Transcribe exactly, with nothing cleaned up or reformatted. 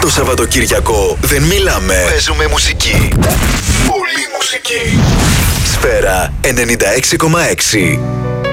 Το Σαββατοκύριακο δεν μιλάμε, παίζουμε μουσική. Πολύ μουσική. Σφαίρα ενενήντα έξι κόμμα έξι.